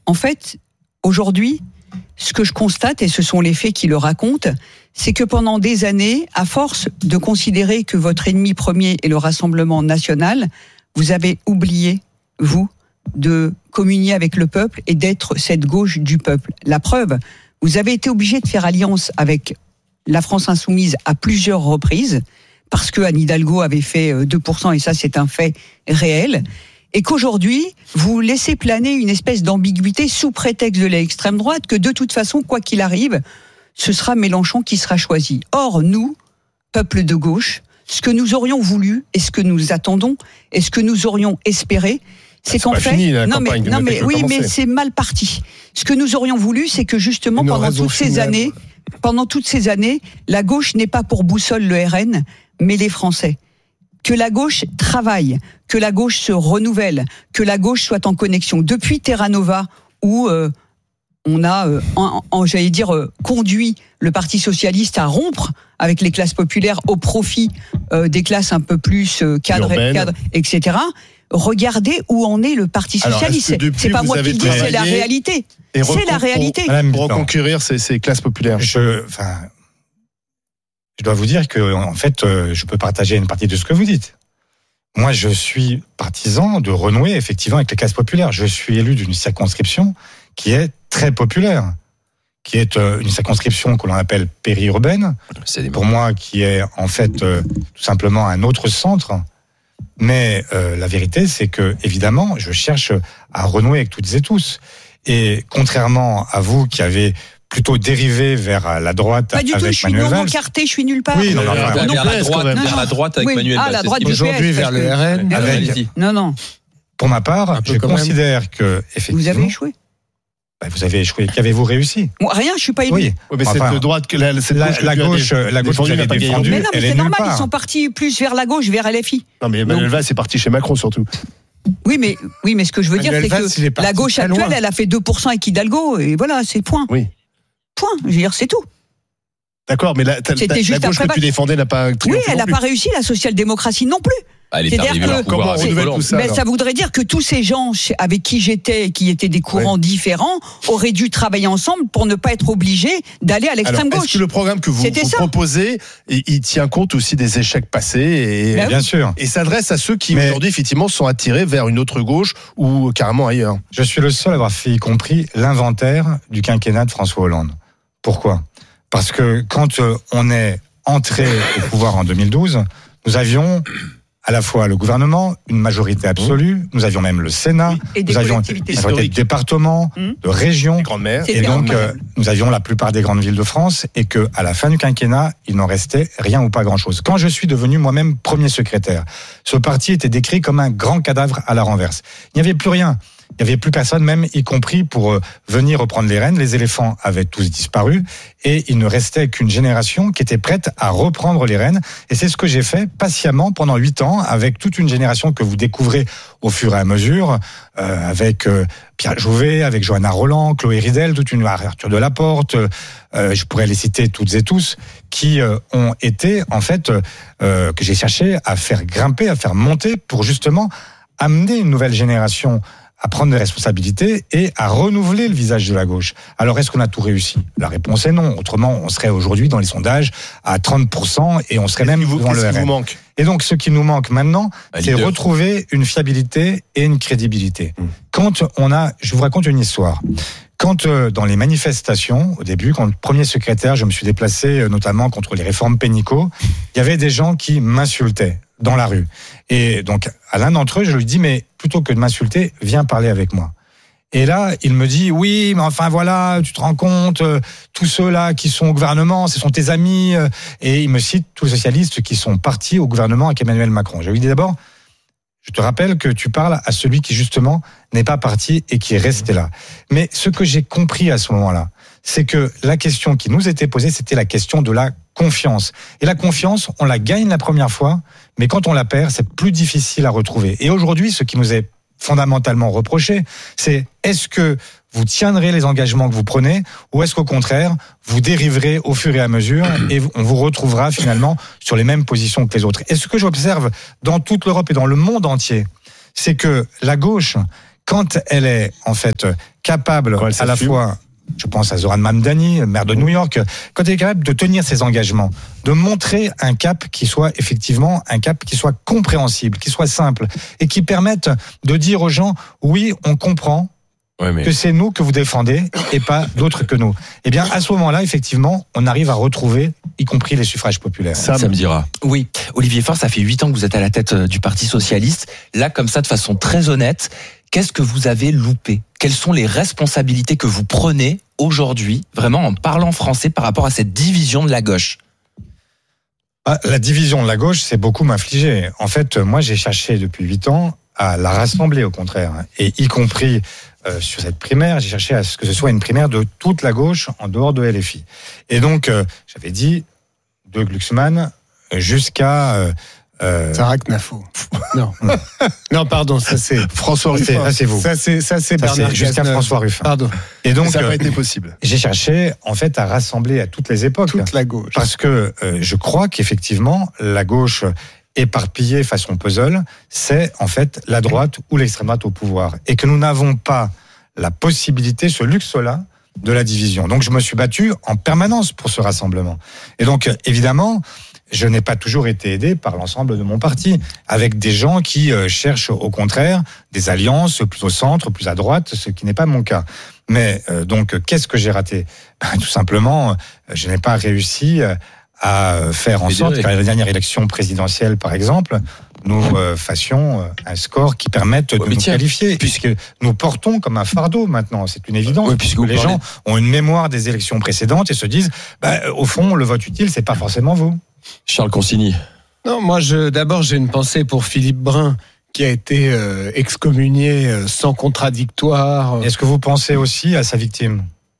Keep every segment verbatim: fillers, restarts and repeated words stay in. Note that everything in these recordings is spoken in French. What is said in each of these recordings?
En fait, aujourd'hui, ce que je constate, et ce sont les faits qui le racontent, c'est que pendant des années, à force de considérer que votre ennemi premier est le Rassemblement national, vous avez oublié, vous, de communier avec le peuple et d'être cette gauche du peuple. La preuve, vous avez été obligé de faire alliance avec la France insoumise à plusieurs reprises, parce que Anne Hidalgo avait fait deux pour cent, et ça c'est un fait réel, et qu'aujourd'hui, vous laissez planer une espèce d'ambiguïté sous prétexte de l'extrême droite, que de toute façon, quoi qu'il arrive, ce sera Mélenchon qui sera choisi. Or, nous, peuple de gauche, ce que nous aurions voulu, et ce que nous attendons, et ce que nous aurions espéré, c'est, c'est qu'en fait, fini, la non mais, non mais oui, mais c'est mal parti. Ce que nous aurions voulu, c'est que justement, Une pendant toutes ces finale. années, pendant toutes ces années, la gauche n'est pas pour boussole le R N, mais les Français. Que la gauche travaille, que la gauche se renouvelle, que la gauche soit en connexion. Depuis Terra Nova, où euh, on a, euh, en, en, j'allais dire, euh, conduit le Parti socialiste à rompre avec les classes populaires au profit euh, des classes un peu plus euh, cadres, cadres, et cetera. Regardez où en est le Parti socialiste. Alors, c'est pas moi qui le dis, c'est la réalité. C'est la réalité. Pour reconquérir ces, ces classes populaires. Je, enfin, je dois vous dire que, en fait, je peux partager une partie de ce que vous dites. Moi, je suis partisan de renouer effectivement avec les classes populaires. Je suis élu d'une circonscription qui est très populaire, qui est une circonscription que l'on appelle périurbaine. Pour moi, qui est en fait tout simplement un autre centre. Mais euh, la vérité, c'est que évidemment, je cherche à renouer avec toutes et tous. Et contrairement à vous qui avez plutôt dérivé vers la droite pas du avec tout, je suis Manuel Valls. non encarté, je suis nulle part. Oui, non, non, non, non, vers, non, vers la droite, non, vers la droite avec oui. Manuel Ah, la droite du aujourd'hui P S, vers le R N. Que... Avec... Non, non. Pour ma part, je considère même. que effectivement. Vous avez échoué. Bah, vous avez échoué. Qu'avez-vous réussi? Bon, rien, je suis pas élu. Oui, oui mais enfin, cette droite que la, cette la, gauche, la gauche, la, la gauche que vous avez défendue, mais non, mais elle c'est est normal, nulle part. Ils sont partis plus vers la gauche, vers L F I. Non, mais Manuel Valls est parti chez Macron surtout. Oui, mais oui, mais ce que je veux Manuel dire, Valls, c'est que la gauche actuelle, loin. elle a fait deux pour cent avec Hidalgo, et voilà, c'est point. Oui. Point. Je veux dire, c'est tout. D'accord, mais la, ta, ta, la gauche que tu défendais n'a pas. Oui, elle n'a pas réussi, la social-démocratie non plus. Elle est arrivée à comment on renouvelle tout ça, mais ça voudrait dire que tous ces gens avec qui j'étais, qui étaient des courants ouais. différents, auraient dû travailler ensemble pour ne pas être obligés d'aller à l'extrême Alors, gauche. Est-ce que le programme que vous, vous proposez, il tient compte aussi des échecs passés et, ben bien sûr, et s'adresse à ceux qui mais aujourd'hui effectivement sont attirés vers une autre gauche ou carrément ailleurs? Je suis le seul à avoir fait y compris l'inventaire du quinquennat de François Hollande. Pourquoi? Parce que quand on est entré au pouvoir en deux mille douze, nous avions à la fois le gouvernement, une majorité absolue, nous avions même le Sénat, oui, et nous avions une majorité de départements, mmh. de régions, et donc euh, nous avions la plupart des grandes villes de France, et que à la fin du quinquennat, il n'en restait rien ou pas grand-chose. Quand je suis devenu moi-même premier secrétaire, ce parti était décrit comme un grand cadavre à la renverse. Il n'y avait plus rien. Il n'y avait plus personne, même y compris pour euh, venir reprendre les rênes. Les éléphants avaient tous disparu et il ne restait qu'une génération qui était prête à reprendre les rênes. Et c'est ce que j'ai fait patiemment pendant huit ans avec toute une génération que vous découvrez au fur et à mesure, euh, avec euh, Pierre Jouvet, avec Johanna Roland, Chloé Ridel, toute une Arthur Delaporte, euh, je pourrais les citer toutes et tous, qui euh, ont été en fait euh, que j'ai cherché à faire grimper, à faire monter pour justement amener une nouvelle génération à prendre des responsabilités et à renouveler le visage de la gauche. Alors, est-ce qu'on a tout réussi? La réponse est non. Autrement, on serait aujourd'hui dans les sondages à trente pour cent et on serait même vous, devant le R N. Vous manque et donc, ce qui nous manque maintenant, un c'est leader. retrouver une fiabilité et une crédibilité. Mmh. Quand on a, je vous raconte une histoire. Quand euh, dans les manifestations, au début, quand premier secrétaire, je me suis déplacé euh, notamment contre les réformes pénicaux, il y avait des gens qui m'insultaient dans la rue. Et donc, à l'un d'entre eux, je lui dis, mais plutôt que de m'insulter, viens parler avec moi. Et là, il me dit, oui, mais enfin voilà, tu te rends compte, euh, tous ceux-là qui sont au gouvernement, ce sont tes amis. Euh, et il me cite tous les socialistes qui sont partis au gouvernement avec Emmanuel Macron. Je lui dis d'abord, je te rappelle que tu parles à celui qui justement n'est pas parti et qui est resté là. Mais ce que j'ai compris à ce moment-là, c'est que la question qui nous était posée, c'était la question de la confiance. Et la confiance, on la gagne la première fois, mais quand on la perd, c'est plus difficile à retrouver. Et aujourd'hui, ce qui nous est fondamentalement reproché, c'est est-ce que vous tiendrez les engagements que vous prenez ou est-ce qu'au contraire, vous dériverez au fur et à mesure et on vous retrouvera finalement sur les mêmes positions que les autres. Et ce que j'observe dans toute l'Europe et dans le monde entier, c'est que la gauche, quand elle est en fait capable à la fois, je pense à Zoran Mamdani, maire de New York, quand elle est capable de tenir ses engagements, de montrer un cap qui soit effectivement un cap qui soit compréhensible, qui soit simple et qui permette de dire aux gens oui, on comprend. Ouais, mais... que c'est nous que vous défendez et pas d'autres que nous. Eh bien, à ce moment-là, effectivement, on arrive à retrouver, y compris les suffrages populaires. Ça, ça me dira. Oui, Olivier Faure, ça fait huit ans que vous êtes à la tête du Parti socialiste. Là, comme ça, de façon très honnête, qu'est-ce que vous avez loupé ? Quelles sont les responsabilités que vous prenez aujourd'hui, vraiment en parlant français, par rapport à cette division de la gauche ? Ah, la division de la gauche, c'est beaucoup m'infliger. En fait, moi, j'ai cherché depuis huit ans à la rassembler, au contraire, et y compris euh, sur cette primaire, j'ai cherché à ce que ce soit une primaire de toute la gauche en dehors de L F I. Et donc, euh, j'avais dit de Glucksmann jusqu'à euh, euh... Sarah Knafo. Non, non, pardon, ça c'est François Ruffin. Ça c'est vous. Ça c'est ça c'est ça, Bernard c'est jusqu'à Cazeneuve. François Ruffin. Pardon. Et donc, ça n'a euh, pas été possible. J'ai cherché en fait à rassembler à toutes les époques, toute la gauche, parce que euh, je crois qu'effectivement la gauche éparpillée façon puzzle, c'est en fait la droite ou l'extrême droite au pouvoir. Et que nous n'avons pas la possibilité, ce luxe-là, de la division. Donc je me suis battu en permanence pour ce rassemblement. Et donc évidemment, je n'ai pas toujours été aidé par l'ensemble de mon parti, avec des gens qui euh, cherchent au contraire des alliances plus au centre, plus à droite, ce qui n'est pas mon cas. Mais euh, donc qu'est-ce que j'ai raté ? Ben, tout simplement, je n'ai pas réussi à faire en sorte qu'à la dernière élection présidentielle, par exemple, nous euh, fassions un score qui permette de ouais, nous tiens, qualifier, puisque nous portons comme un fardeau maintenant, c'est une évidence, ouais, puisque les parlez... gens ont une mémoire des élections précédentes et se disent, bah, au fond, le vote utile, c'est pas forcément vous. Charles Consigny. Non, moi, je, d'abord, j'ai une pensée pour Philippe Brun, qui a été euh, excommunié euh, sans contradictoire. Est-ce que vous pensez aussi à sa victime ?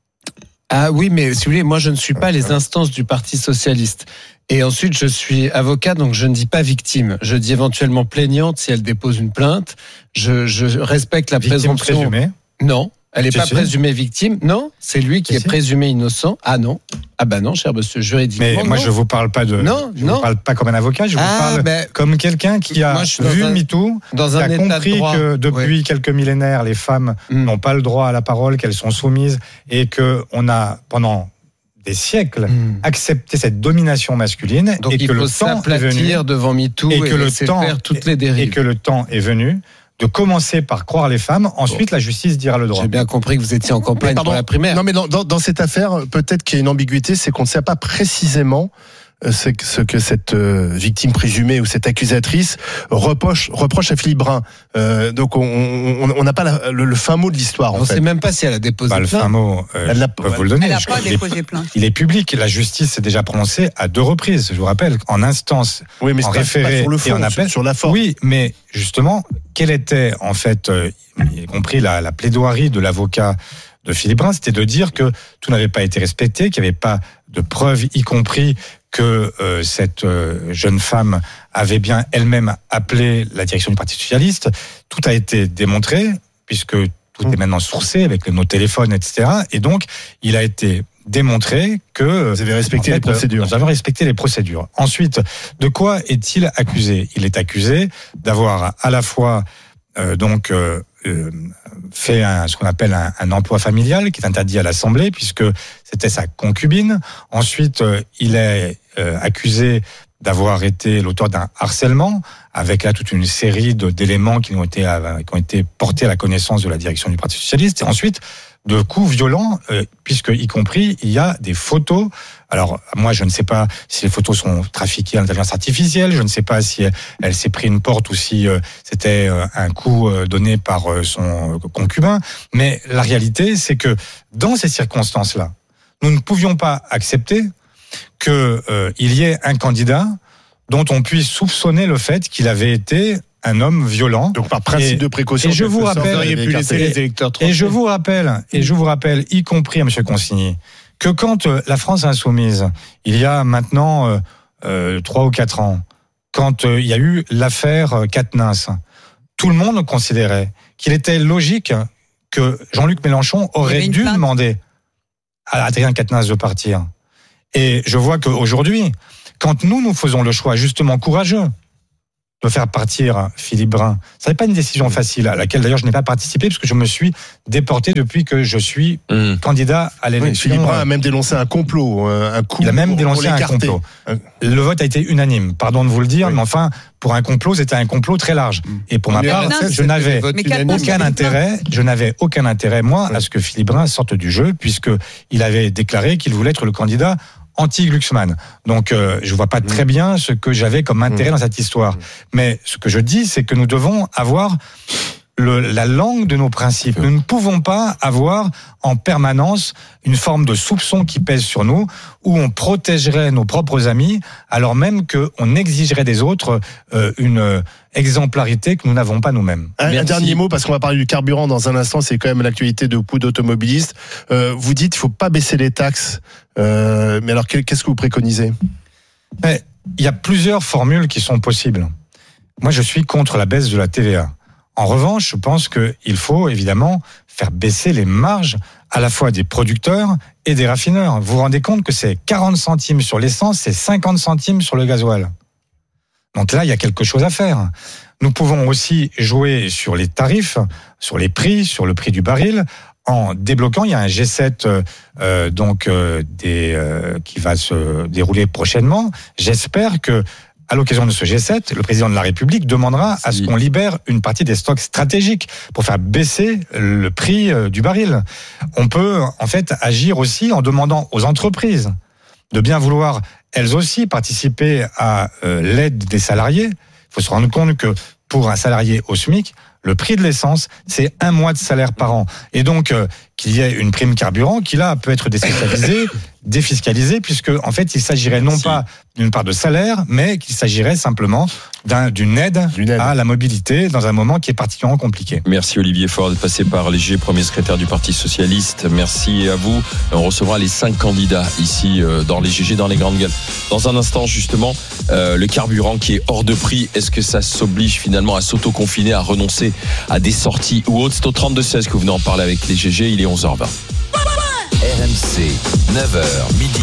Ah oui, mais si vous voulez, moi je ne suis pas les instances du Parti socialiste. Et ensuite, je suis avocat, donc je ne dis pas victime. Je dis éventuellement plaignante si elle dépose une plainte. Je, je respecte la victime présomption. Présumée ? Non, elle n'est pas si. présumée victime. Non, c'est lui qui si, est si. présumé innocent. Ah non. Ah bah non, cher monsieur, juridiquement. Mais moi, non. je vous parle pas de. Non, je non. vous parle pas comme un avocat. Je vous ah, parle ben, comme quelqu'un qui a vu un, MeToo, dans qui un a état compris de droit. que depuis ouais. quelques millénaires, les femmes mm. n'ont pas le droit à la parole, qu'elles sont soumises, et que on a pendant des siècles mm. accepté cette domination masculine. Donc et il que faut le temps est venu devant MeToo et et que le temps faire toutes les dérives. Et que le temps est venu de commencer par croire les femmes, ensuite bon. La justice dira le droit. J'ai bien compris que vous étiez en campagne pardon, pour la primaire. Non mais dans, dans, dans cette affaire, peut-être qu'il y a une ambiguïté, c'est qu'on ne sait pas précisément ce que, ce que cette euh, victime présumée ou cette accusatrice reproche, reproche à Philippe Brun. Euh, donc on n'a pas la, le, le fin mot de l'histoire. On en ne fait. sait même pas si elle a déposé bah, plainte. Le fin mot, euh, elle je peux vous le donner. Elle n'a pas déposé plainte. Il est public. La justice s'est déjà prononcée à deux reprises. Je vous rappelle, en instance, oui, mais en pas, référé pas sur le fond, et en appel. Sur, sur la forme. Oui, mais justement, quelle était en fait, euh, y compris la, la plaidoirie de l'avocat de Philippe Brun, c'était de dire que tout n'avait pas été respecté, qu'il n'y avait pas de preuves, y compris que euh, cette euh, jeune femme avait bien elle-même appelé la direction du Parti socialiste. Tout a été démontré, puisque tout mmh. est maintenant sourcé avec nos téléphones, et cetera. Et donc, il a été démontré que vous avez respecté en fait, les procédures. Nous avons respecté les procédures. Ensuite, de quoi est-il accusé ? Il est accusé d'avoir à la fois euh, donc euh, euh, fait un, ce qu'on appelle un, un emploi familial qui est interdit à l'Assemblée puisque c'était sa concubine. Ensuite, euh, il est euh, accusé d'avoir été l'auteur d'un harcèlement avec là toute une série de, d'éléments qui ont été qui ont été portés à la connaissance de la direction du Parti socialiste. Et ensuite, de coups violents, euh, puisque y compris il y a des photos. Alors moi je ne sais pas si les photos sont trafiquées à l'intelligence artificielle, je ne sais pas si elle, elle s'est pris une porte ou si euh, c'était euh, un coup euh, donné par euh, son concubin. Mais la réalité c'est que dans ces circonstances-là, nous ne pouvions pas accepter que euh, il y ait un candidat dont on puisse soupçonner le fait qu'il avait été un homme violent. Donc par principe et, de précaution, et je vous rappelle, et, pu laisser les électeurs et je vous rappelle, et je vous rappelle, y compris à M. Consigny, que quand euh, la France insoumise, il y a maintenant euh, euh, trois ou quatre ans, quand euh, il y a eu l'affaire Quatennens, tout le monde considérait qu'il était logique que Jean-Luc Mélenchon aurait dû demander à Adrien Quatennens de partir. Et je vois qu'aujourd'hui, quand nous nous faisons le choix justement courageux de faire partir Philippe Brun, ça n'est pas une décision facile, à laquelle d'ailleurs je n'ai pas participé, parce que je me suis déporté depuis que je suis mmh. candidat à l'élection. Oui, Philippe Brun a même dénoncé un complot, un coup. Il a même pour, dénoncé pour un complot. Le vote a été unanime, pardon de vous le dire, oui. mais enfin, pour un complot, c'était un complot très large. Et pour ma mais part, non, je n'avais aucun intérêt, je n'avais aucun intérêt, moi, oui. à ce que Philippe Brun sorte du jeu, puisqu'il avait déclaré qu'il voulait être le candidat anti-Glucksmann. Donc, euh, je vois pas très bien ce que j'avais comme intérêt dans cette histoire. Mais ce que je dis, c'est que nous devons avoir le, la langue de nos principes. Nous ne pouvons pas avoir en permanence une forme de soupçon qui pèse sur nous, où on protégerait nos propres amis, alors même qu'on exigerait des autres euh, une exemplarité que nous n'avons pas nous-mêmes. Un, un dernier mot, parce qu'on va parler du carburant dans un instant, c'est quand même l'actualité de beaucoup d'automobilistes. Euh, vous dites qu'il ne faut pas baisser les taxes, euh, mais alors qu'est-ce que vous préconisez ? Mais, il y a plusieurs formules qui sont possibles. Moi, je suis contre la baisse de la T V A. En revanche, je pense qu'il faut évidemment faire baisser les marges à la fois des producteurs et des raffineurs. Vous vous rendez compte que c'est quarante centimes sur l'essence, c'est cinquante centimes sur le gasoil. Donc là, il y a quelque chose à faire. Nous pouvons aussi jouer sur les tarifs, sur les prix, sur le prix du baril, en débloquant. Il y a un G sept euh, donc euh, des, euh, qui va se dérouler prochainement. J'espère que à l'occasion de ce G sept, le président de la République demandera à ce qu'on libère une partie des stocks stratégiques pour faire baisser le prix du baril. On peut en fait agir aussi en demandant aux entreprises de bien vouloir elles aussi participer à euh, l'aide des salariés. Il faut se rendre compte que pour un salarié au SMIC, le prix de l'essence, c'est un mois de salaire par an. Et donc, euh, qu'il y ait une prime carburant qui, là, peut être défiscalisée, défiscalisée, puisque, en fait, il s'agirait non si. pas d'une part de salaire, mais qu'il s'agirait simplement d'un, d'une, aide d'une aide à la mobilité dans un moment qui est particulièrement compliqué. Merci Olivier Faure d'être passé par Léger, premier secrétaire du Parti Socialiste. Merci à vous. On recevra les cinq candidats ici dans les G G, dans les grandes gueules. Dans un instant, justement, euh, le carburant qui est hors de prix, est-ce que ça s'oblige finalement à s'auto-confiner, à renoncer à des sorties ou autres? C'est au trente-deux seize que vous venez en parler avec les G G, il est onze heures vingt. R M C, neuf heures midi,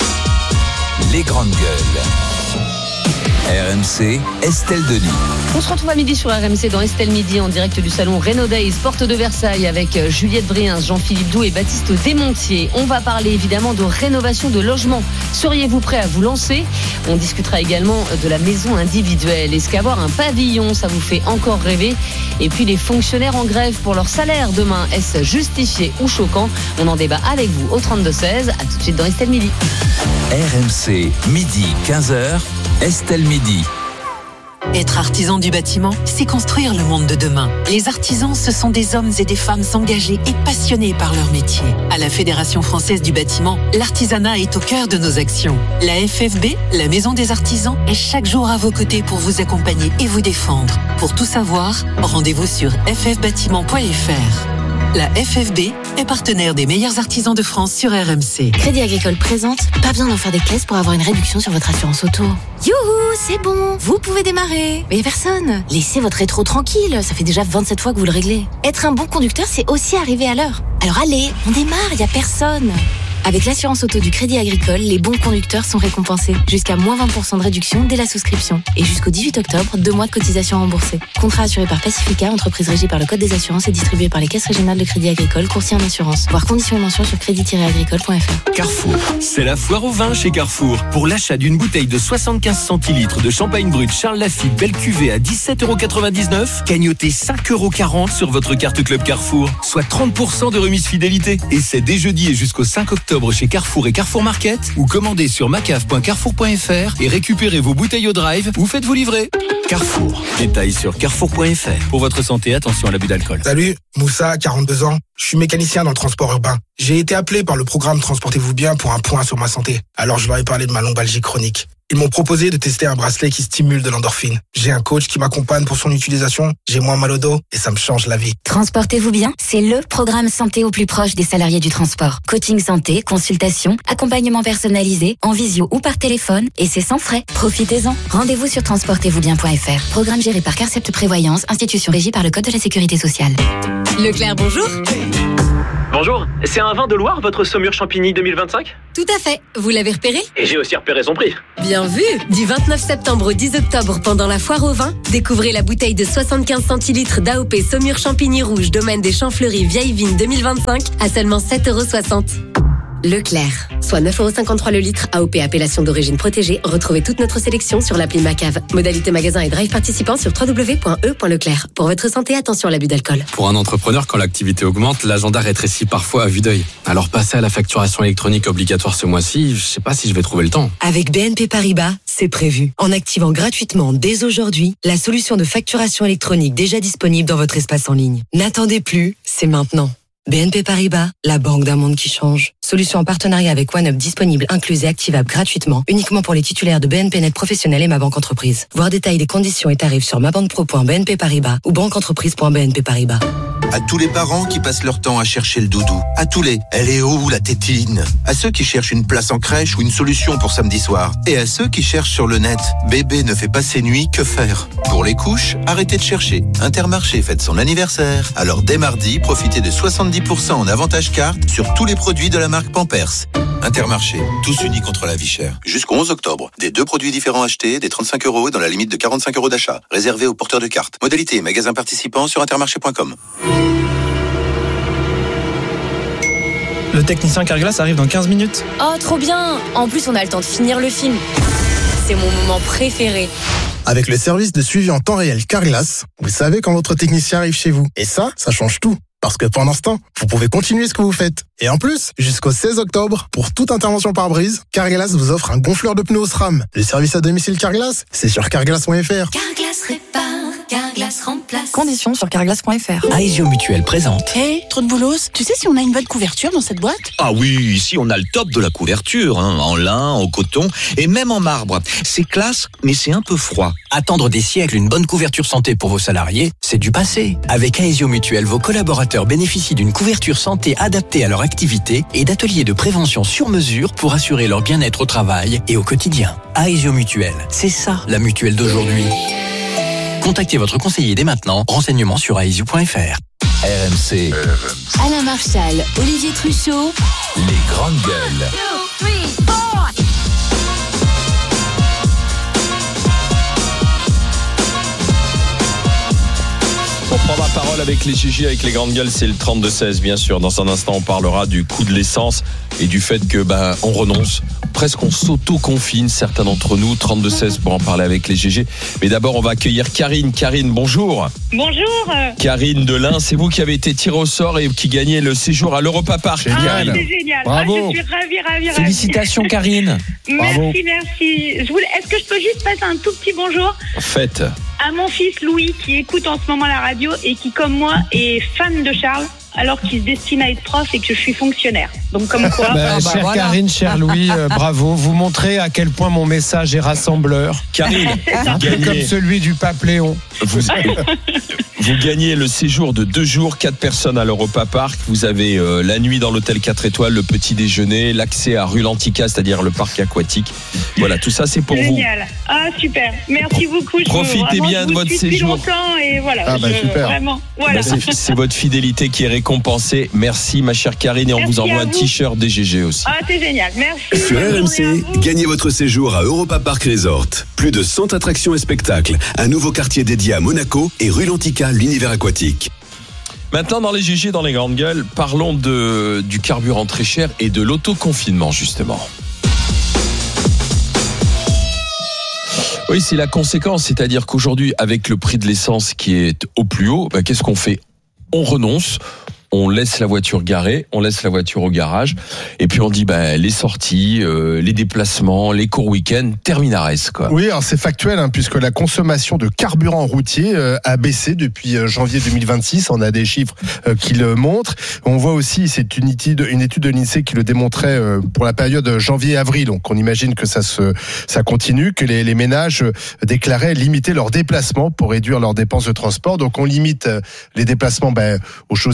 les grandes gueules. R M C, Estelle Denis. On se retrouve à midi sur R M C dans Estelle Midi en direct du salon Renault Days, porte de Versailles, avec Juliette Briens, Jean-Philippe Doux et Baptiste Desmontiers. On va parler évidemment de rénovation de logements. Seriez-vous prêt à vous lancer? On discutera également de la maison individuelle. Est-ce qu'avoir un pavillon, ça vous fait encore rêver? Et puis les fonctionnaires en grève pour leur salaire demain, est-ce justifié ou choquant? On en débat avec vous au trente-deux seize. À tout de suite dans Estelle Midi. R M C, midi, quinze heures, Estelle Midi. Être artisan du bâtiment, c'est construire le monde de demain. Les artisans, ce sont des hommes et des femmes engagés et passionnés par leur métier. À la Fédération française du bâtiment, l'artisanat est au cœur de nos actions. La F F B, la Maison des artisans, est chaque jour à vos côtés pour vous accompagner et vous défendre. Pour tout savoir, rendez-vous sur f f bâtiment point f r. La F F B est partenaire des meilleurs artisans de France sur R M C. Crédit Agricole présente, pas besoin d'en faire des caisses pour avoir une réduction sur votre assurance auto. Youhou, c'est bon, vous pouvez démarrer. Mais y a personne. Laissez votre rétro tranquille, ça fait déjà vingt-sept fois que vous le réglez. Être un bon conducteur, c'est aussi arriver à l'heure. Alors allez, on démarre, y a personne. Avec l'assurance auto du Crédit Agricole, les bons conducteurs sont récompensés. Jusqu'à moins vingt pour cent de réduction dès la souscription. Et jusqu'au dix-huit octobre, deux mois de cotisation remboursée. Contrat assuré par Pacifica, entreprise régie par le Code des assurances et distribué par les caisses régionales de Crédit Agricole, courtier en assurance. Voir conditions et mentions sur crédit tiret agricole point f r. Carrefour. C'est la foire au vin chez Carrefour. Pour l'achat d'une bouteille de soixante-quinze centilitres de champagne brut Charles Lafite belle cuvée à dix-sept euros quatre-vingt-dix-neuf, cagnotez cinq euros quarante sur votre carte Club Carrefour. Soit trente pour cent de remise fidélité. Et c'est dès jeudi et jusqu'au cinq octobre chez Carrefour et Carrefour Market, ou commandez sur macaf point carrefour point f r et récupérez vos bouteilles au drive ou faites-vous livrer. Carrefour. Détails sur carrefour point f r. Pour votre santé, attention à l'abus d'alcool. Salut, Moussa, quarante-deux ans. Je suis mécanicien dans le transport urbain. J'ai été appelé par le programme Transportez-vous bien pour un point sur ma santé. Alors je leur ai parlé de ma lombalgie chronique. Ils m'ont proposé de tester un bracelet qui stimule de l'endorphine. J'ai un coach qui m'accompagne pour son utilisation. J'ai moins mal au dos et ça me change la vie. Transportez-vous bien, c'est le programme santé au plus proche des salariés du transport. Coaching santé, consultation, accompagnement personnalisé, en visio ou par téléphone, et c'est sans frais. Profitez-en. Rendez-vous sur transportez vous bien point f r. Programme géré par Carcept Prévoyance, institution régie par le Code de la Sécurité sociale. Leclerc, bonjour. Bonjour, c'est un vin de Loire, votre Saumur Champigny deux mille vingt-cinq ? Tout à fait, vous l'avez repéré ? Et j'ai aussi repéré son prix. Bien vu. Du vingt-neuf septembre au dix octobre, pendant la foire au vin, découvrez la bouteille de soixante-quinze centilitres d'A O P Saumur Champigny Rouge, domaine des Champs Fleuris Vieille Vigne deux mille vingt-cinq à seulement sept euros soixante. Leclerc, soit neuf euros cinquante-trois le litre, A O P appellation d'origine protégée. Retrouvez toute notre sélection sur l'appli Macave. Modalité magasin et drive participant sur w w w point e point leclerc. Pour votre santé, attention à l'abus d'alcool. Pour un entrepreneur, quand l'activité augmente, l'agenda rétrécit parfois à vue d'œil. Alors passer à la facturation électronique obligatoire ce mois-ci, je sais pas si je vais trouver le temps. Avec B N P Paribas, c'est prévu. En activant gratuitement dès aujourd'hui la solution de facturation électronique déjà disponible dans votre espace en ligne. N'attendez plus, c'est maintenant. B N P Paribas, la banque d'un monde qui change. Solution en partenariat avec OneUp disponible, incluse et activable gratuitement, uniquement pour les titulaires de B N P Net Professionnel et Ma Banque Entreprise. Voir détails des conditions et tarifs sur mabanquepro point b n p paribas ou banqueentreprise point b n p paribas. À tous les parents qui passent leur temps à chercher le doudou. À tous les « elle est où la tétine ?» À ceux qui cherchent une place en crèche ou une solution pour samedi soir. Et à ceux qui cherchent sur le net « bébé ne fait pas ses nuits, que faire ?» Pour les couches, arrêtez de chercher. Intermarché fête son anniversaire. Alors dès mardi, profitez de soixante-dix pour cent en avantage carte sur tous les produits de la marque Pampers. Intermarché, tous unis contre la vie chère. Jusqu'au onze octobre, des deux produits différents achetés, des trente-cinq euros et dans la limite de quarante-cinq euros d'achat. Réservé aux porteurs de cartes. Modalité, magasin participant sur intermarché point com. Le technicien Carglass arrive dans quinze minutes. Oh, trop bien. En plus, on a le temps de finir le film. C'est mon moment préféré. Avec le service de suivi en temps réel Carglass, vous savez quand votre technicien arrive chez vous. Et ça, ça change tout. Parce que pendant ce temps, vous pouvez continuer ce que vous faites. Et en plus, jusqu'au seize octobre, pour toute intervention par brise, Carglass vous offre un gonfleur de pneus SRAM. Le service à domicile Carglass, c'est sur carglass point f r. Carglass répare, Carglass remplace. Conditions sur carglass point f r. Aesio Mutuelle présente. Hé, hey, trop de boulos, tu sais si on a une bonne couverture dans cette boîte ? Ah oui, ici on a le top de la couverture, hein, en lin, en coton et même en marbre. C'est classe, mais c'est un peu froid. Attendre des siècles une bonne couverture santé pour vos salariés, c'est du passé. Avec Aesio Mutuelle, vos collaborateurs bénéficient d'une couverture santé adaptée à leur activité et d'ateliers de prévention sur mesure pour assurer leur bien-être au travail et au quotidien. Aesio Mutuelle, c'est ça la mutuelle d'aujourd'hui. Contactez votre conseiller dès maintenant. Renseignements sur aesio point f r. R M C. Alain Marchal, Olivier Truchot. Les grandes gueules. two, three, four. On prend la parole avec les G G, avec les grandes gueules, c'est le trente-deux seize bien sûr. Dans un instant, on parlera du coût de l'essence et du fait que ben on renonce, presque on s'auto-confine, certains d'entre nous. Trente-deux seize pour en parler avec les G G. Mais d'abord, on va accueillir Karine. Karine, bonjour. Bonjour. Karine de l'Ain, c'est vous qui avez été tirée au sort et qui gagnez le séjour à l'Europa Park. Génial. Ah, c'est génial. Bravo. Ah, je suis ravie, ravie, ravie. Félicitations Karine. Merci, merci. Je voulais... Est-ce que je peux juste passer un tout petit bonjour ? Faites. À mon fils Louis qui écoute en ce moment la radio et qui, comme moi, est fan de Charles alors qu'il se destine à être prof et que je suis fonctionnaire. Donc comme quoi... bah, ah, bah, chère voilà. Karine, cher Louis, euh, bravo. Vous montrez à quel point mon message est rassembleur. Karine, un peu gagnez. comme celui du pape Léon. Vous, vous gagnez le séjour de deux jours, quatre personnes à l'Europa Park. Vous avez euh, la nuit dans l'hôtel quatre étoiles, le petit déjeuner, l'accès à Rulantica, c'est-à-dire le parc aquatique. Voilà, tout ça c'est pour Génial. vous. Génial. Ah super. Merci beaucoup. Je Profitez vraiment, bien je de vous votre suis depuis séjour. longtemps et voilà. Ah bah, je, super. Vraiment. Voilà. Bah, c'est, c'est votre fidélité qui est récompensée. Merci ma chère Karine et on Merci vous envoie à un vous. t-shirt des G G aussi. Ah c'est génial. Merci. Sur Bonne R M journée à C, vous. gagnez votre séjour à Europa Park Resort. Plus de cent attractions et spectacles. Un nouveau quartier dédié à Monaco et Rulantica, l'univers aquatique. Maintenant dans les G G, dans les grandes gueules, parlons de, du carburant très cher et de l'autoconfinement justement. Oui, c'est la conséquence, c'est-à-dire qu'aujourd'hui, avec le prix de l'essence qui est au plus haut, bah, qu'est-ce qu'on fait ? On renonce, on laisse la voiture garée, on laisse la voiture au garage, et puis on dit bah, les sorties, euh, les déplacements, les courts week-ends, terminares quoi. Oui, alors c'est factuel hein, puisque la consommation de carburant routier euh, a baissé depuis euh, janvier deux mille vingt-six. On a des chiffres euh, qui le montrent. On voit aussi, c'est une étude, une étude de l'INSEE qui le démontrait euh, pour la période janvier-avril. Donc on imagine que ça se, ça continue, que les, les ménages euh, déclaraient limiter leurs déplacements pour réduire leurs dépenses de transport. Donc on limite euh, les déplacements ben, aux choses essentielles.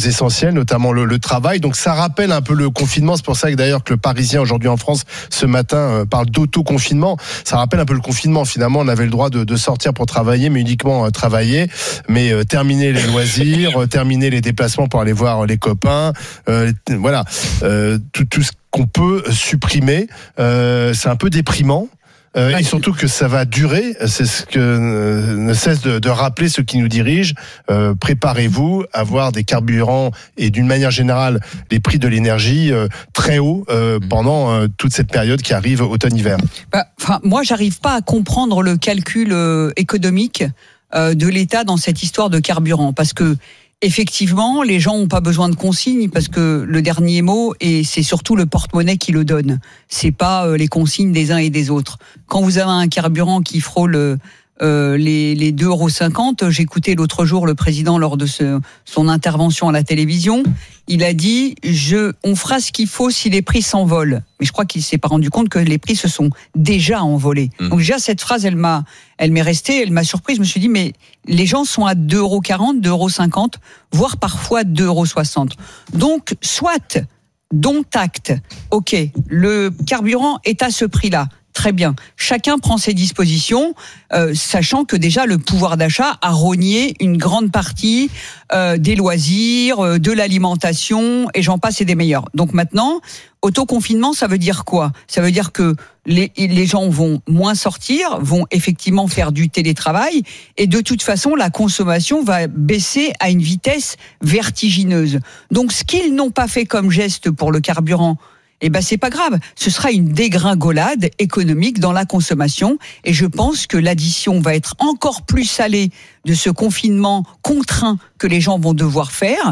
essentiels, notamment le, le travail. Donc ça rappelle un peu le confinement. C'est pour ça que d'ailleurs que le Parisien aujourd'hui en France ce matin euh, parle d'auto-confinement. Ça rappelle un peu le confinement. Finalement, on avait le droit de, de sortir pour travailler, mais uniquement euh, travailler, mais euh, terminer les loisirs, euh, terminer les déplacements pour aller voir les copains. Euh, voilà, euh, tout, tout ce qu'on peut supprimer. Euh, c'est un peu déprimant. Euh, et surtout que ça va durer, c'est ce que euh, ne cesse de, de rappeler ceux qui nous dirigent. Euh, préparez-vous à voir des carburants et d'une manière générale les prix de l'énergie euh, très hauts euh, pendant euh, toute cette période qui arrive automne-hiver. Bah, enfin, moi, j'arrive pas à comprendre le calcul euh, économique euh, de l'État dans cette histoire de carburant, parce que effectivement, les gens n'ont pas besoin de consignes parce que le dernier mot, et c'est surtout le porte-monnaie qui le donne. C'est pas les consignes des uns et des autres. Quand vous avez un carburant qui frôle euh, les, les deux euros cinquante, j'écoutais l'autre jour le président lors de ce, son intervention à la télévision. Il a dit, je, on fera ce qu'il faut si les prix s'envolent. Mais je crois qu'il s'est pas rendu compte que les prix se sont déjà envolés. Mmh. Donc déjà, cette phrase, elle m'a, elle m'est restée, elle m'a surprise. Je me suis dit, mais les gens sont à deux euros quarante, deux euros cinquante, voire parfois deux euros soixante. Donc, soit, dont acte, ok, le carburant est à ce prix-là. Très bien. Chacun prend ses dispositions, euh, sachant que déjà le pouvoir d'achat a rogné une grande partie euh, des loisirs, euh, de l'alimentation, et j'en passe et des meilleurs. Donc maintenant, autoconfinement, ça veut dire quoi ? Ça veut dire que les, les gens vont moins sortir, vont effectivement faire du télétravail, et de toute façon, la consommation va baisser à une vitesse vertigineuse. Donc ce qu'ils n'ont pas fait comme geste pour le carburant, eh ben c'est pas grave, ce sera une dégringolade économique dans la consommation, et je pense que l'addition va être encore plus salée de ce confinement contraint que les gens vont devoir faire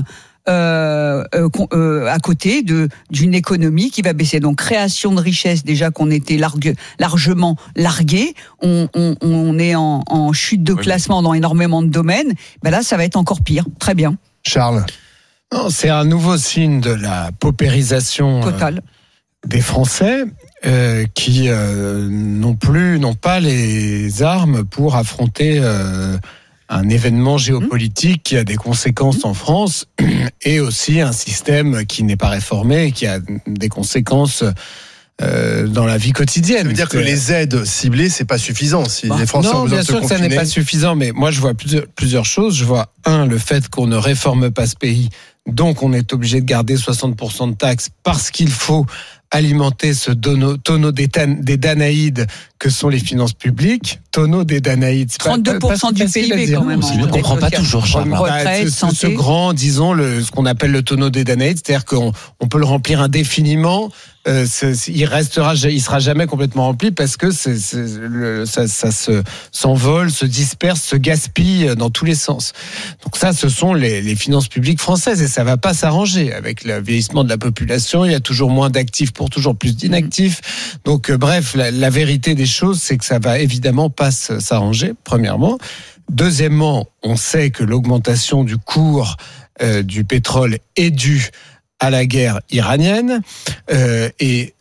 euh, euh, euh, à côté de d'une économie qui va baisser. Donc création de richesse, déjà qu'on était largue, largement largué, on, on, on est en, en chute de classement dans énormément de domaines. Ben là, ça va être encore pire. Très bien. Charles. Non, c'est un nouveau signe de la paupérisation totale euh, des Français euh, qui euh, non plus n'ont pas les armes pour affronter euh, un événement géopolitique qui a des conséquences en France, et aussi un système qui n'est pas réformé et qui a des conséquences Euh, dans la vie quotidienne. Ça veut dire que les aides ciblées, c'est pas suffisant. Si bah, les Français non, ont besoin bien de se sûr que ça confiner. n'est pas suffisant, mais moi je vois plusieurs, plusieurs choses. Je vois, un, le fait qu'on ne réforme pas ce pays, donc on est obligé de garder soixante pour cent de taxes parce qu'il faut alimenter ce dono, tonneau des, tan, des Danaïdes que sont les finances publiques. Tonneau des Danaïdes. trente-deux pour cent du P I B quand même. Je ne comprends pas toujours, Charles. Retraite, ce, ce grand, disons, le, ce qu'on appelle le tonneau des Danaïdes, c'est-à-dire qu'on on peut le remplir indéfiniment. Euh, c'est, c'est, il restera, il sera jamais complètement rempli parce que c'est, c'est, le, ça, ça se s'envole, se disperse, se gaspille dans tous les sens. Donc ça, ce sont les, les finances publiques françaises, et ça va pas s'arranger avec le vieillissement de la population. Il y a toujours moins d'actifs pour toujours plus d'inactifs. Donc euh, bref, la, la vérité des choses, c'est que ça va évidemment pas s'arranger. Premièrement. Deuxièmement, on sait que l'augmentation du cours euh, du pétrole est due à la guerre iranienne, euh, et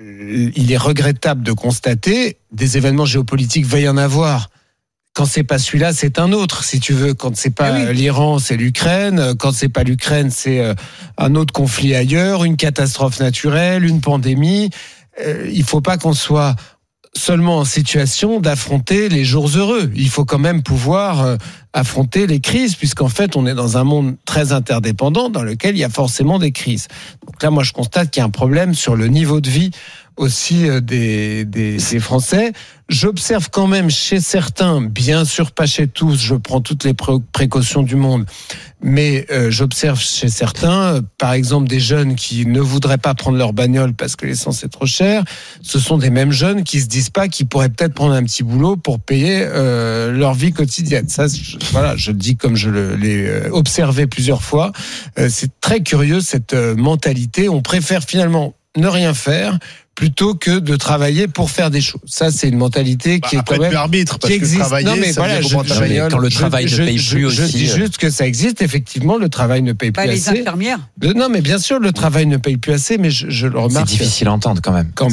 il est regrettable de constater des événements géopolitiques, va y en avoir. Quand c'est pas celui-là, c'est un autre, si tu veux. Quand c'est pas oui. l'Iran, c'est l'Ukraine. Quand c'est pas l'Ukraine, c'est un autre conflit ailleurs, une catastrophe naturelle, une pandémie. Euh, il faut pas qu'on soit seulement en situation d'affronter les jours heureux. Il faut quand même pouvoir euh, affronter les crises, puisqu'en fait, on est dans un monde très interdépendant dans lequel il y a forcément des crises. Donc là, moi, je constate qu'il y a un problème sur le niveau de vie aussi euh, des, des, des Français. J'observe quand même chez certains, bien sûr pas chez tous, je prends toutes les pré- précautions du monde, mais euh, j'observe chez certains, euh, par exemple des jeunes qui ne voudraient pas prendre leur bagnole parce que l'essence est trop chère. Ce sont des mêmes jeunes qui se disent pas qu'ils pourraient peut-être prendre un petit boulot pour payer euh, leur vie quotidienne. Ça, je, voilà, je le dis comme je le, l'ai euh, observé plusieurs fois. Euh, c'est très curieux cette euh, mentalité. On préfère finalement ne rien faire plutôt que de travailler pour faire des choses. Ça, c'est une mentalité qui bah, est quand même arbitre, parce qui existe. Que travailler, non, mais ça voilà, je, je, quand le travail je, ne paye je, plus je, aussi. Je dis euh... juste que ça existe. Effectivement, le travail ne paye bah, plus les assez. Infirmières. Non, mais bien sûr, le travail ne paye plus assez, mais je, je le remarque. C'est difficile à entendre quand même. Quand même. Sam.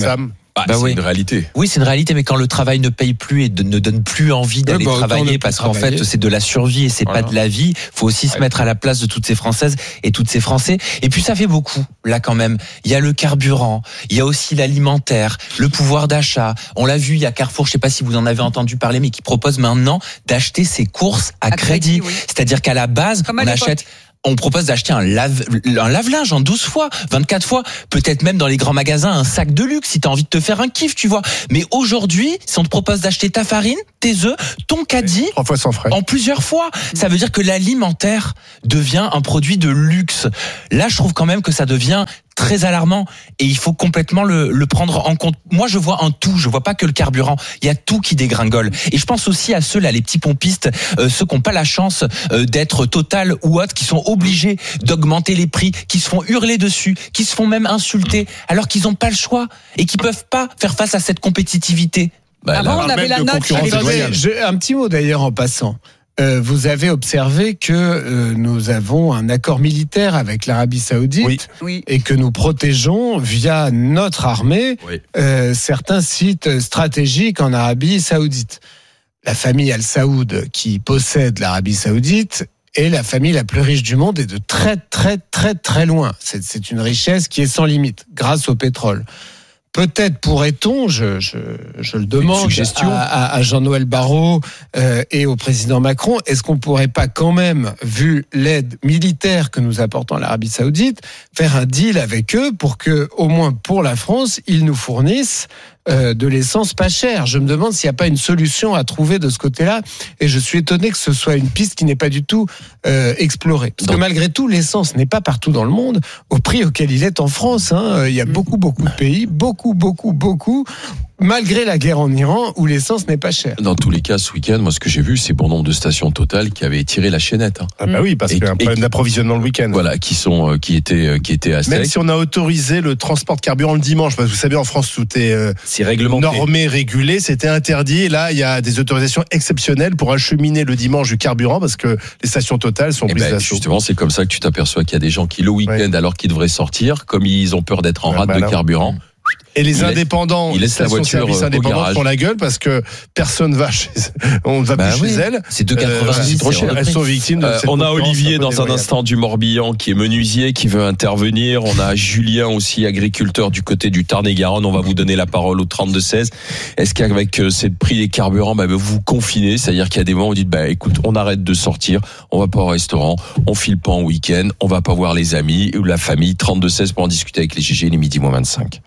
Bah, Bah c'est oui. une réalité. Oui, c'est une réalité, mais quand le travail ne paye plus et de- ne donne plus envie d'aller bah, autant ne travailler, plus parce qu'en travailler. fait, c'est de la survie et c'est Voilà. pas de la vie. Faut aussi se mettre à la place de toutes ces Françaises et toutes ces Français. Et puis, ça fait beaucoup, là, quand même. Il y a le carburant, il y a aussi l'alimentaire, le pouvoir d'achat. On l'a vu, il y a Carrefour, je sais pas si vous en avez entendu parler, mais qui propose maintenant d'acheter ses courses à, À crédit. crédit, oui. C'est-à-dire qu'à la base, Comme à on l'époque. achète on propose d'acheter un lave un lave-linge en douze fois, vingt-quatre fois, peut-être même dans les grands magasins un sac de luxe si t'as envie de te faire un kiff, tu vois. Mais aujourd'hui, si on te propose d'acheter ta farine, tes œufs, ton caddie, Trois fois sans frais. en plusieurs fois, ça veut dire que l'alimentaire devient un produit de luxe. Là, je trouve quand même que ça devient très alarmant et il faut complètement le, le prendre en compte. Moi, je vois un tout, je vois pas que le carburant. Il y a tout qui dégringole. Et je pense aussi à ceux là, les petits pompistes, euh, ceux qui n'ont pas la chance euh, d'être Total ou autres, qui sont obligés d'augmenter les prix, qui se font hurler dessus, qui se font même insulter, alors qu'ils n'ont pas le choix et qui peuvent pas faire face à cette compétitivité. Bah, Avant, là, on avait même la de note. concurrence chez les- déloyale. Je- un petit mot d'ailleurs en passant. Euh, vous avez observé que euh, nous avons un accord militaire avec l'Arabie Saoudite Oui. Oui. et que nous protégeons via notre armée Oui. euh, certains sites stratégiques en Arabie Saoudite. La famille Al Saoud qui possède l'Arabie Saoudite est la famille la plus riche du monde et de très très très très loin. C'est, c'est une richesse qui est sans limite grâce au pétrole. Peut-être pourrait-on, je, je, je le demande suggestion. à, à- à Jean-Noël Barrot euh, et au président Macron, est-ce qu'on pourrait pas quand même, vu l'aide militaire que nous apportons à l'Arabie Saoudite, faire un deal avec eux pour que, au moins pour la France, ils nous fournissent euh, de l'essence pas chère. Je me demande s'il n'y a pas une solution à trouver de ce côté-là, et je suis étonné que ce soit une piste qui n'est pas du tout euh, explorée. Parce Donc- que malgré tout, l'essence n'est pas partout dans le monde au prix auquel il est en France. Hein. Il y a beaucoup, beaucoup de pays, beaucoup, beaucoup, beaucoup, malgré la guerre en Iran, où l'essence n'est pas chère. Dans tous les cas, ce week-end, moi, ce que j'ai vu, c'est bon nombre de stations Total qui avaient tiré la chaînette. hein. Ah bah oui, parce Et- qu'il y a un et- problème d'approvisionnement le week-end. Voilà, qui sont, euh, qui étaient, euh, qui étaient à Même sec. si on a autorisé le transport de carburant le dimanche, parce que vous savez, en France, tout est euh, C'est réglementé. normé, régulé, c'était interdit. Et là, il y a des autorisations exceptionnelles pour acheminer le dimanche du carburant, parce que les stations Total sont Eh prises ben, d'assaut. justement, c'est comme ça que tu t'aperçois qu'il y a des gens qui, le week-end, alors qu'ils devraient sortir, comme ils ont peur d'être en Ouais, rate bah de là. carburant. Et les il laisse- indépendants, il laisse la voiture stations-service au indépendantes garage. font la gueule parce que personne va chez, on ne va Bah plus oui. chez elles. C'est deux euros quatre-vingt-dix, c'est trop c'est cher. hors de Elles prix. sont victimes de Euh, cette on a concurrence Olivier un peu dans un déloyale. instant du Morbihan qui est menuisier, qui veut intervenir. On a Julien aussi, agriculteur du côté du Tarn-et-Garonne. On va vous donner la parole au trente-deux seize. Est-ce qu'avec euh, ces prix des carburants, bah, vous vous confinez? C'est-à-dire qu'il y a des moments où vous dites, bah, écoute, on arrête de sortir, on va pas au restaurant, on file pas en week-end, on va pas voir les amis ou la famille. trente-deux seize pour en discuter avec les G G, les midi moins vingt-cinq.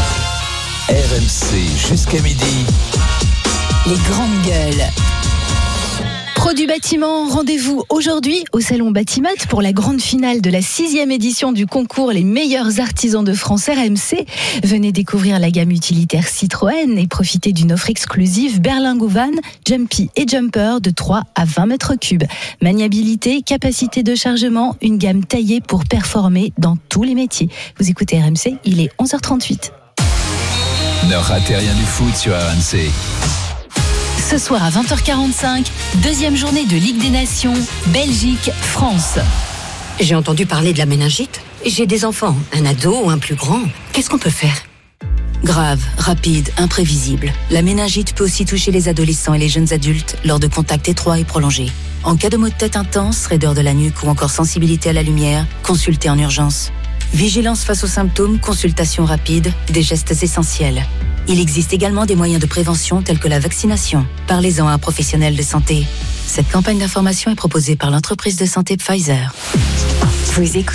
R M C jusqu'à midi. Les grandes gueules. Pro du bâtiment, rendez-vous aujourd'hui au Salon Batimat pour la grande finale de la sixième édition du concours Les meilleurs artisans de France R M C. Venez découvrir la gamme utilitaire Citroën et profiter d'une offre exclusive berlingot van, Jumpy et Jumper de trois à vingt mètres cubes. Maniabilité, capacité de chargement, une gamme taillée pour performer dans tous les métiers. Vous écoutez R M C, il est onze heures trente-huit. Ne ratez rien du foot sur R M C. Ce soir à vingt heures quarante-cinq, deuxième journée de Ligue des Nations, Belgique-France. J'ai entendu parler de la méningite. J'ai des enfants, un ado ou un plus grand. Qu'est-ce qu'on peut faire? Grave, rapide, imprévisible. La méningite peut aussi toucher les adolescents et les jeunes adultes lors de contacts étroits et prolongés. En cas de maux de tête intense, raideur de la nuque ou encore sensibilité à la lumière, consultez en urgence. Vigilance face aux symptômes, consultation rapide, des gestes essentiels. Il existe également des moyens de prévention tels que la vaccination. Parlez-en à un professionnel de santé. Cette campagne d'information est proposée par l'entreprise de santé Pfizer. Vous écoutez